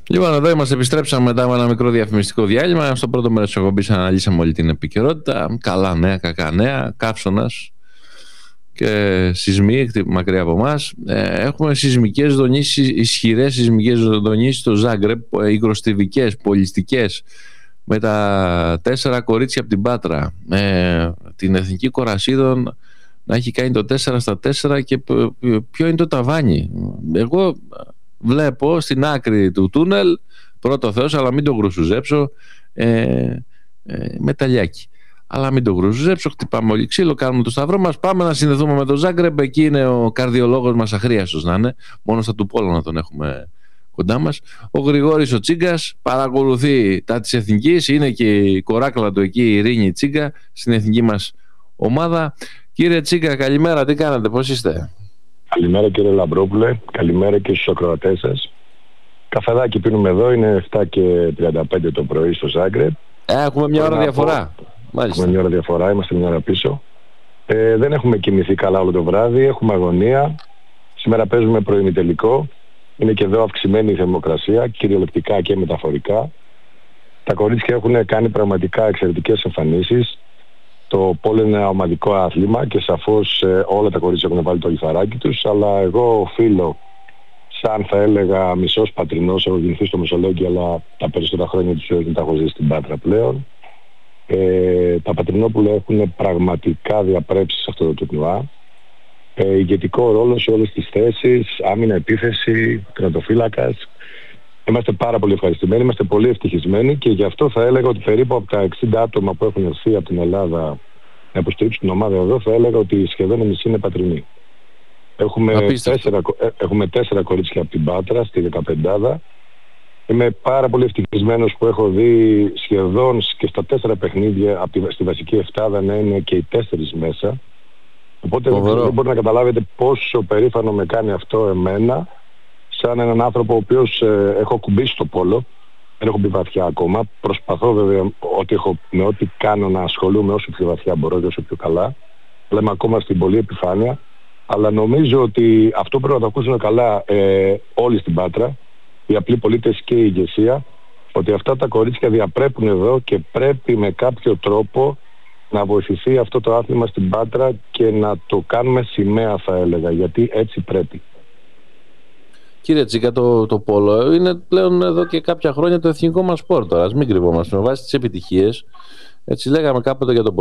Λοιπόν, εδώ είμαστε, επιστρέψαμε μετά από ένα μικρό διαφημιστικό διάλειμμα. Στο πρώτο μέρος της εκπομπής αναλύσαμε όλη την επικαιρότητα. Καλά νέα, κακά νέα, καύσωνας και σεισμοί μακριά από εμάς. Έχουμε σεισμικές δονήσεις, ισχυρές σεισμικές δονήσεις στο Ζάγκρεπ, υγροστιβικές, πολιστικές, με τα 4 κορίτσια από την Πάτρα. Την Εθνική Κορασίδων να έχει κάνει το 4/4 και ποιο είναι το ταβάνι. Εγώ βλέπω στην άκρη του τούνελ, πρώτο Θεός, αλλά μην το γρουσουζέψω, μεταλλιάκι. Αλλά μην το γρουσουζέψω, χτυπάμε όλοι ξύλο, κάνουμε το σταυρό μας, πάμε να συνδεθούμε με το Ζάγκρεπ. Εκεί είναι ο καρδιολόγος μας, αχρίαστος να είναι, μόνο στα του Πόλο να τον έχουμε κοντά μας. Ο Γρηγόρης ο Τσίγκας παρακολουθεί τα της Εθνικής, είναι και η κοράκλα του εκεί, η Ειρήνη Τσίγκα, στην εθνική μας ομάδα. Κύριε Τσίγκα, καλημέρα, τι κάνετε, πώς είστε? Καλημέρα κύριε Λαμπρόπουλε, καλημέρα και στους ακροατές σας. Καφεδάκι πίνουμε εδώ, είναι 7:35 το πρωί στο Ζάγκρεπ. Έχουμε μια ώρα διαφορά. Έχουμε μια ώρα διαφορά, είμαστε μια ώρα πίσω. Δεν έχουμε κοιμηθεί καλά όλο το βράδυ, έχουμε αγωνία. Σήμερα παίζουμε προημιτελικό. Είναι και εδώ αυξημένη η θερμοκρασία, κυριολεκτικά και μεταφορικά. Τα κορίτσια έχουν κάνει πραγματικά εξαιρετικές εμφανίσεις. Το πόλο είναι ένα ομαδικό άθλημα και σαφώς όλα τα κορίτσια έχουν βάλει το λιθαράκι τους, αλλά εγώ οφείλω, σαν θα έλεγα μισός πατρινός, έχω γεννηθεί στο Μεσολόγγι, αλλά τα περισσότερα χρόνια της ζωής μου τα έχω ζήσει στην Πάτρα πλέον. Τα Πατρινόπουλα έχουν πραγματικά διαπρέψει σε αυτό το τουρνουά. Ηγετικό ρόλο σε όλες τις θέσεις, άμυνα, επίθεση, τερματοφύλακας. Είμαστε πάρα πολύ ευχαριστημένοι, είμαστε πολύ ευτυχισμένοι και γι' αυτό θα έλεγα ότι περίπου από τα 60 άτομα που έχουν έρθει από την Ελλάδα να υποστηρίξουν την ομάδα εδώ, θα έλεγα ότι σχεδόν η μισή είναι πατρινοί. Έχουμε 4 κορίτσια από την Πάτρα στη 15. Είμαι πάρα πολύ ευτυχισμένος που έχω δει σχεδόν και στα 4 παιχνίδια στη βασική 7 να είναι και οι 4 μέσα. Οπότε δεν μπορείτε να καταλάβετε πόσο περήφανο με κάνει αυτό εμένα, σαν έναν άνθρωπο ο οποίος έχω κουμπίσει στο πόλο. Δεν έχω μπει βαθιά ακόμα. Προσπαθώ βέβαια με ό,τι κάνω να ασχολούμαι όσο πιο βαθιά μπορώ και όσο πιο καλά. Λέμε ακόμα στην πολλή επιφάνεια. Αλλά νομίζω ότι αυτό πρέπει να το ακούσουν καλά όλοι στην Πάτρα, οι απλοί πολίτες και η ηγεσία, ότι αυτά τα κορίτσια διαπρέπουν εδώ και πρέπει με κάποιο τρόπο να βοηθηθεί αυτό το άθλημα στην Πάτρα και να το κάνουμε σημαία, θα έλεγα, γιατί έτσι πρέπει. Κύριε Τσίκα, το πόλο είναι πλέον εδώ και κάποια χρόνια το εθνικό μας σπορ. Ας μην κρυβόμαστε, με βάση τις επιτυχίες. Έτσι λέγαμε κάποτε για το